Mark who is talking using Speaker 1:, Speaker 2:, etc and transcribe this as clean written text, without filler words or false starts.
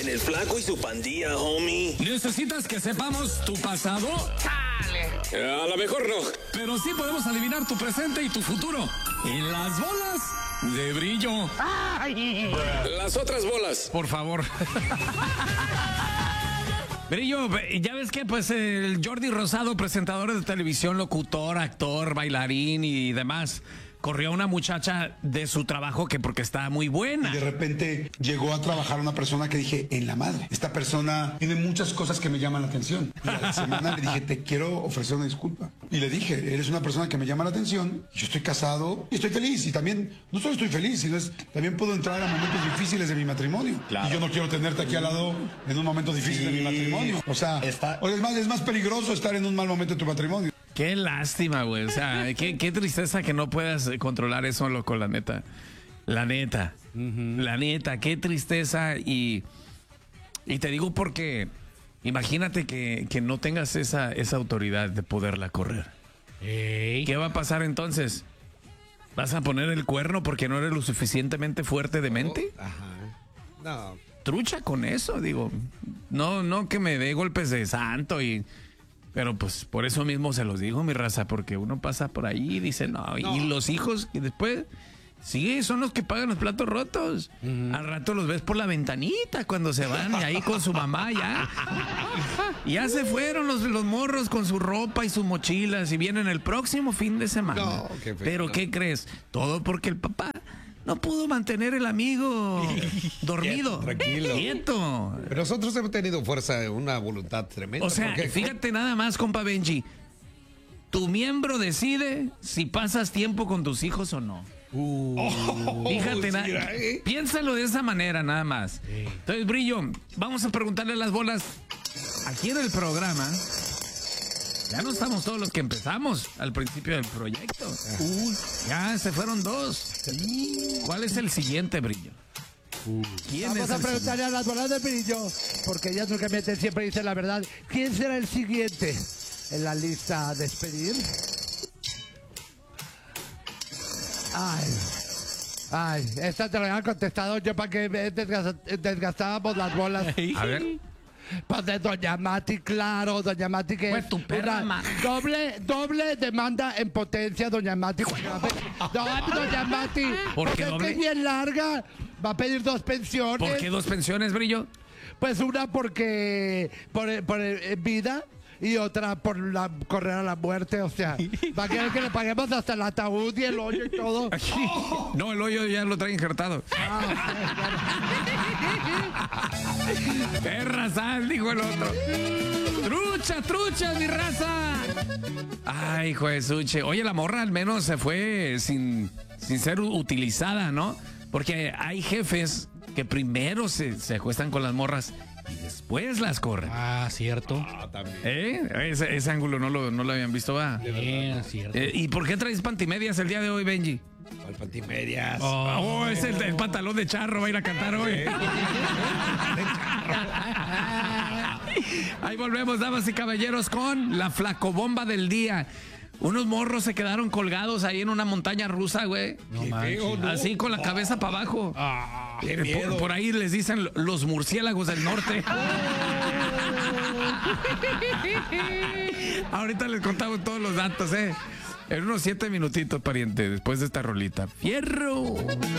Speaker 1: en el Flaco y su pandilla, homie.
Speaker 2: ¿Necesitas que sepamos tu pasado?
Speaker 1: A lo mejor no.
Speaker 2: Pero sí podemos adivinar tu presente y tu futuro. En las bolas de brillo.
Speaker 1: Las otras bolas.
Speaker 2: Por favor. Brillo, ya ves que pues el Jordi Rosado, presentador de televisión, locutor, actor, bailarín y demás, corrió a una muchacha de su trabajo que porque estaba muy buena.
Speaker 3: Y de repente llegó a trabajar una persona que dije, en la madre, esta persona tiene muchas cosas que me llaman la atención. Y a la semana le dije, te quiero ofrecer una disculpa. Y le dije, eres una persona que me llama la atención, yo estoy casado y estoy feliz. Y también, no solo estoy feliz, sino también puedo entrar a momentos difíciles de mi matrimonio.
Speaker 1: Claro.
Speaker 3: Y yo no quiero tenerte aquí al lado en un momento difícil de mi matrimonio. O sea, es más peligroso estar en un mal momento de tu matrimonio.
Speaker 2: Qué lástima, güey. O sea, qué tristeza que no puedas controlar eso, loco, la neta. La neta. La neta, qué tristeza. Y te digo porque imagínate que no tengas esa autoridad de poderla correr. ¿Qué va a pasar entonces? ¿Vas a poner el cuerno porque no eres lo suficientemente fuerte de mente?
Speaker 4: No.
Speaker 2: Trucha con eso, digo. No que me dé golpes de santo pero pues por eso mismo se los digo, mi raza, porque uno pasa por ahí y dice, no. Y los hijos que después, sí, son los que pagan los platos rotos. Al rato los ves por la ventanita cuando se van y ahí con su mamá ya se fueron los morros con su ropa y sus mochilas y vienen el próximo fin de semana.
Speaker 4: No, qué feo.
Speaker 2: Pero ¿qué crees? Todo porque el papá no pudo mantener el amigo dormido.
Speaker 4: Tranquilo.
Speaker 2: Quieto.
Speaker 4: Pero nosotros hemos tenido fuerza, una voluntad tremenda.
Speaker 2: O sea, fíjate nada más, compa Benji. Tu miembro decide si pasas tiempo con tus hijos o no. Fíjate, piénsalo de esa manera nada más. Entonces, Brillo, vamos a preguntarle a las bolas aquí en el programa. Ya no estamos todos los que empezamos al principio del proyecto. Ya se fueron 2. ¿Cuál es el siguiente, Brillo? ¿Quién
Speaker 5: Vamos
Speaker 2: es
Speaker 5: a
Speaker 2: el
Speaker 5: preguntarle a las bolas de brillo, porque ellas nunca mienten, siempre dicen la verdad. ¿Quién será el siguiente en la lista a despedir? Ay, esta te la había contestado yo para que desgastábamos las bolas.
Speaker 2: A ver.
Speaker 5: Pues de Doña Mati, claro, Doña Mati que
Speaker 2: Pues tu perra,
Speaker 5: una doble demanda en potencia, Doña Mati. Doña Mati,
Speaker 2: ¿Por qué
Speaker 5: porque
Speaker 2: doble?
Speaker 5: es bien larga, va a pedir 2 pensiones.
Speaker 2: ¿Por qué 2 pensiones, Brillo?
Speaker 5: Pues una porque por vida y otra por correr a la muerte, o sea, va a querer que le paguemos hasta el ataúd y el hoyo y todo.
Speaker 2: No, el hoyo ya lo trae injertado. Perra sal, dijo el otro. Trucha, mi raza. Ay, hijo de suche. Oye, la morra al menos se fue sin ser utilizada, ¿no? Porque hay jefes que primero se acuestan con las morras y después las corren.
Speaker 6: Ah, cierto.
Speaker 4: También.
Speaker 2: Ese ángulo no lo habían visto, ¿va?
Speaker 6: Cierto.
Speaker 2: ¿Y por qué traes pantimedias el día de hoy, Benji?
Speaker 4: Al pantimedias.
Speaker 2: Oh, es el pantalón de charro, va a ir a cantar hoy. Ahí volvemos, damas y caballeros, con la flacobomba del día. Unos morros se quedaron colgados ahí en una montaña rusa, güey. Así con la cabeza para abajo. Por ahí les dicen los murciélagos del norte. Ahorita les contamos todos los datos, En unos 7 minutitos, pariente, después de esta rolita. ¡Fierro!